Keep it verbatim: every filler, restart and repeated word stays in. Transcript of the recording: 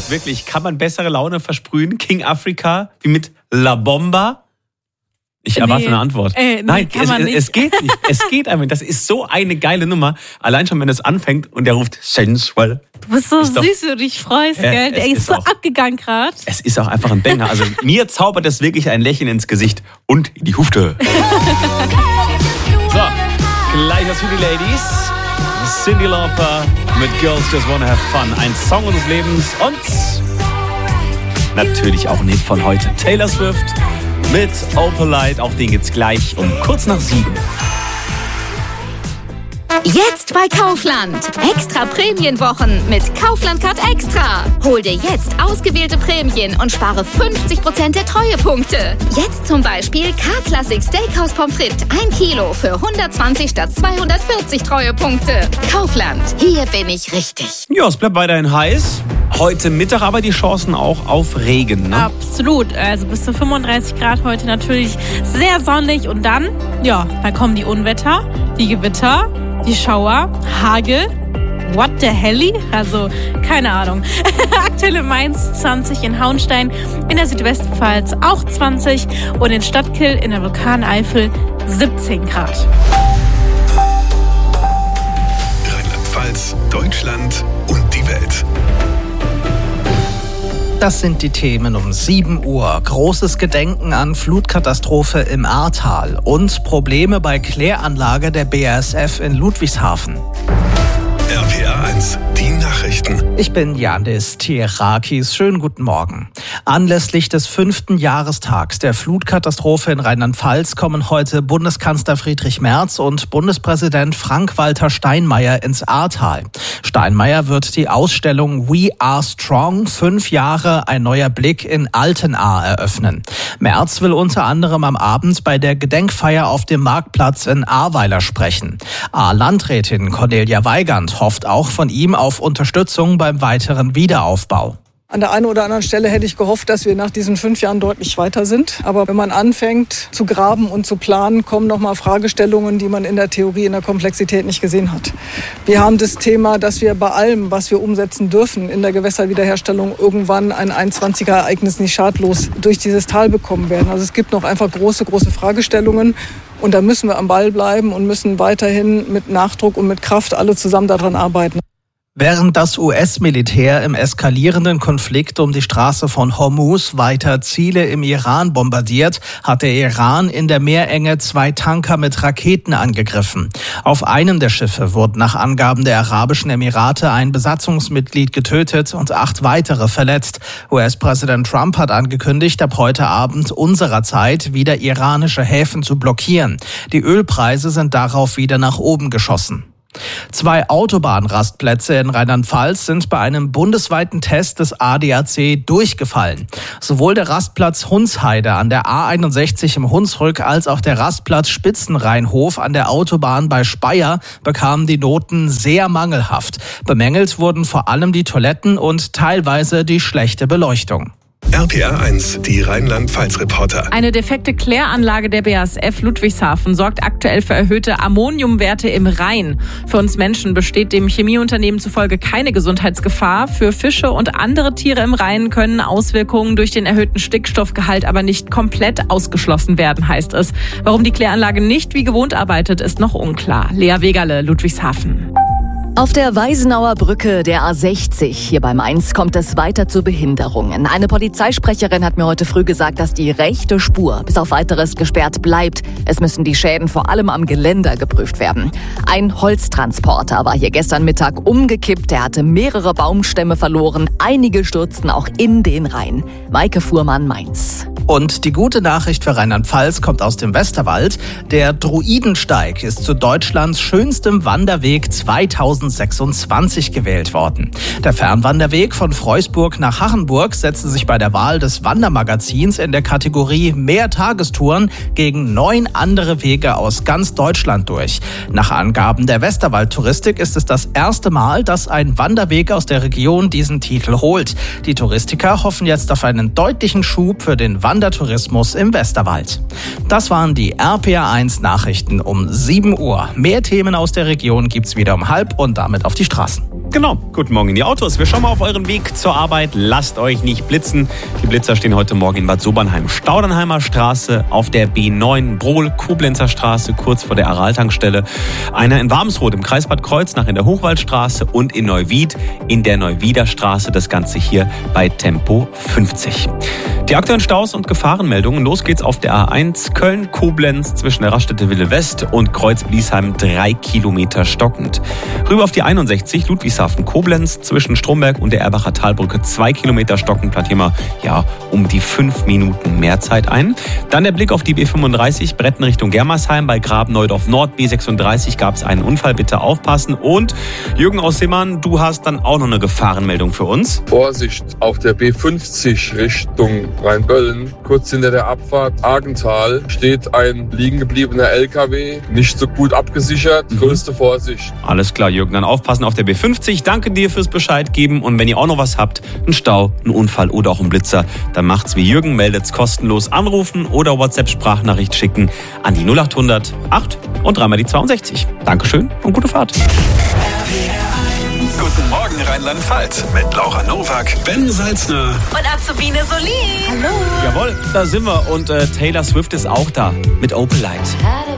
wirklich, kann man bessere Laune versprühen? King Africa wie mit La Bomba? Ich erwarte nee. eine Antwort. Äh, nee, Nein, kann es, man nicht. es geht nicht. Es geht einfach. Das ist so eine geile Nummer. Allein schon, wenn es anfängt und der ruft Sensual. Du bist so ist süß, doch, wie du dich freust, ja, gell? Der ist, ist so auch, abgegangen gerade. Es ist auch einfach ein Banger. Also mir zaubert es wirklich ein Lächeln ins Gesicht und in die Hufte. So, gleich was für die Ladies. Cyndi Lauper mit Girls Just Wanna Have Fun. Ein Song unseres Lebens und natürlich auch ein Hit von heute. Taylor Swift mit Opalite. Auch den gibt's gleich um kurz nach sieben. Jetzt bei Kaufland. Extra Prämienwochen mit Kaufland Card Extra. Hol dir jetzt ausgewählte Prämien und spare fünfzig Prozent der Treuepunkte. Jetzt zum Beispiel K-Classic Steakhouse Pommes frites ein Kilo für hundertzwanzig statt zweihundertvierzig Treuepunkte. Kaufland, hier bin ich richtig. Ja, es bleibt weiterhin heiß. Heute Mittag aber die Chancen auch auf Regen, ne? Absolut. Also bis zu fünfunddreißig Grad heute natürlich sehr sonnig. Und dann, ja, dann kommen die Unwetter, die Gewitter, die Schauer, Hagel, what the helly? Also, keine Ahnung. Aktuell in Mainz zwanzig, in Hauenstein, in der Südwestpfalz auch zwanzig und in Stadtkill in der Vulkaneifel siebzehn Grad. Rheinland-Pfalz, Deutschland und die Welt. Das sind die Themen um sieben Uhr. Großes Gedenken an Flutkatastrophe im Ahrtal und Probleme bei Kläranlage der B A S F in Ludwigshafen. R P R eins, die Nachrichten. Ich bin Yandis Tierakis. Schönen guten Morgen. Anlässlich des fünften Jahrestags der Flutkatastrophe in Rheinland-Pfalz kommen heute Bundeskanzler Friedrich Merz und Bundespräsident Frank-Walter Steinmeier ins Ahrtal. Steinmeier wird die Ausstellung We Are Strong, fünf Jahre, ein neuer Blick in Altenahr eröffnen. Merz will unter anderem am Abend bei der Gedenkfeier auf dem Marktplatz in Ahrweiler sprechen. Ahr-Landrätin Cornelia Weigand hofft auch von ihm auf Unterstützung beim weiteren Wiederaufbau. An der einen oder anderen Stelle hätte ich gehofft, dass wir nach diesen fünf Jahren deutlich weiter sind. Aber wenn man anfängt zu graben und zu planen, kommen nochmal Fragestellungen, die man in der Theorie in der Komplexität nicht gesehen hat. Wir haben das Thema, dass wir bei allem, was wir umsetzen dürfen, in der Gewässerwiederherstellung irgendwann ein einundzwanziger-Ereignis nicht schadlos durch dieses Tal bekommen werden. Also es gibt noch einfach große, große Fragestellungen. Und da müssen wir am Ball bleiben und müssen weiterhin mit Nachdruck und mit Kraft alle zusammen daran arbeiten. Während das U S-Militär im eskalierenden Konflikt um die Straße von Hormuz weiter Ziele im Iran bombardiert, hat der Iran in der Meerenge zwei Tanker mit Raketen angegriffen. Auf einem der Schiffe wurde nach Angaben der Arabischen Emirate ein Besatzungsmitglied getötet und acht weitere verletzt. U S-Präsident Trump hat angekündigt, ab heute Abend unserer Zeit wieder iranische Häfen zu blockieren. Die Ölpreise sind darauf wieder nach oben geschossen. Zwei Autobahnrastplätze in Rheinland-Pfalz sind bei einem bundesweiten Test des A D A C durchgefallen. Sowohl der Rastplatz Hunsheide an der A einundsechzig im Hunsrück als auch der Rastplatz Spitzenrheinhof an der Autobahn bei Speyer bekamen die Noten sehr mangelhaft. Bemängelt wurden vor allem die Toiletten und teilweise die schlechte Beleuchtung. R P R eins, die Rheinland-Pfalz-Reporter. Eine defekte Kläranlage der B A S F Ludwigshafen sorgt aktuell für erhöhte Ammoniumwerte im Rhein. Für uns Menschen besteht dem Chemieunternehmen zufolge keine Gesundheitsgefahr. Für Fische und andere Tiere im Rhein können Auswirkungen durch den erhöhten Stickstoffgehalt aber nicht komplett ausgeschlossen werden, heißt es. Warum die Kläranlage nicht wie gewohnt arbeitet, ist noch unklar. Lea Wegerle, Ludwigshafen. Auf der Weisenauer Brücke der A sechzig hier bei Mainz kommt es weiter zu Behinderungen. Eine Polizeisprecherin hat mir heute früh gesagt, dass die rechte Spur bis auf Weiteres gesperrt bleibt. Es müssen die Schäden vor allem am Geländer geprüft werden. Ein Holztransporter war hier gestern Mittag umgekippt. Er hatte mehrere Baumstämme verloren. Einige stürzten auch in den Rhein. Maike Fuhrmann, Mainz. Und die gute Nachricht für Rheinland-Pfalz kommt aus dem Westerwald. Der Druidensteig ist zu Deutschlands schönstem Wanderweg zweitausendsechsundzwanzig gewählt worden. Der Fernwanderweg von Freusburg nach Hachenburg setzte sich bei der Wahl des Wandermagazins in der Kategorie Mehr Tagestouren gegen neun andere Wege aus ganz Deutschland durch. Nach Angaben der Westerwald-Touristik ist es das erste Mal, dass ein Wanderweg aus der Region diesen Titel holt. Die Touristiker hoffen jetzt auf einen deutlichen Schub für den Wandertourismus im Westerwald. Das waren die R P R eins Nachrichten um sieben Uhr. Mehr Themen aus der Region gibt's wieder um halb und damit auf die Straßen. Genau, guten Morgen in die Autos. Wir schauen mal auf euren Weg zur Arbeit. Lasst euch nicht blitzen. Die Blitzer stehen heute Morgen in Bad Sobernheim, Staudernheimer Straße, auf der B neun, Brohl, Koblenzer Straße, kurz vor der Aral-Tankstelle. Einer in Warmsroth im Kreis Bad Kreuznach in der Hochwaldstraße und in Neuwied in der Neuwieder Straße. Das Ganze hier bei Tempo fünfzig. Die aktuellen Staus und Gefahrenmeldungen. Los geht's auf der A eins Köln-Koblenz zwischen der Raststätte Wille West und Kreuz-Bliesheim, drei Kilometer stockend. Rüber auf die einundsechzig Ludwigshafen-Koblenz zwischen Stromberg und der Erbacher Talbrücke, zwei Kilometer stockend. Plant hier mal ja, um die fünf Minuten mehr Zeit ein. Dann der Blick auf die B fünfunddreißig Bretten Richtung Germersheim bei Graben-Neudorf Nord. B sechsunddreißig gab es einen Unfall, bitte aufpassen. Und Jürgen aus Simmern, du hast dann auch noch eine Gefahrenmeldung für uns. Vorsicht auf der B fünfzig Richtung Rheinböllen. Kurz hinter der Abfahrt Argental steht ein liegen gebliebener L K W, nicht so gut abgesichert. Mhm. Größte Vorsicht. Alles klar, Jürgen, dann aufpassen auf der B fünfzig. Danke dir fürs Bescheid geben. Und wenn ihr auch noch was habt, einen Stau, einen Unfall oder auch einen Blitzer, dann macht's wie Jürgen, meldet's kostenlos, anrufen oder WhatsApp-Sprachnachricht schicken an die null acht hundert acht und dreimal die zweiundsechzig. Dankeschön und gute Fahrt. Guten Morgen Rheinland-Pfalz mit Laura Nowak, Ben Salzner und Azubine Solin. Hallo. Jawohl, da sind wir und äh, Taylor Swift ist auch da mit Opalite.